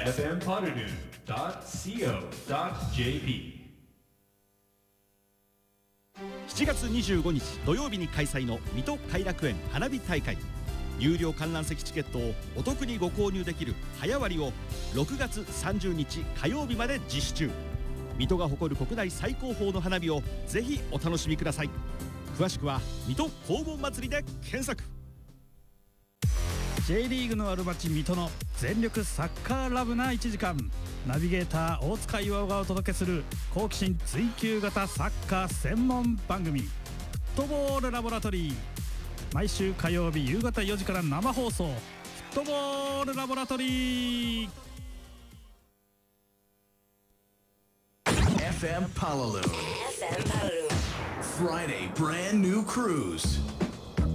fmpodadu.co.jp 7月25日土曜日に開催の水戸偕楽園花火大会、有料観覧席チケットをお得にご購入できる早割を6月30日火曜日まで実施中。水戸が誇る国内最高峰の花火をぜひお楽しみください。詳しくは水戸黄金祭りで検索。 J リーグのある街水戸の全力サッカーラブな1時間、ナビゲーター大塚巌がお届けする好奇心追求型サッカー専門番組、フットボールラボラトリー。毎週火曜日夕方4時から生放送、フットボールラボラトリー。 FM Palaloon. Friday brand new cruise.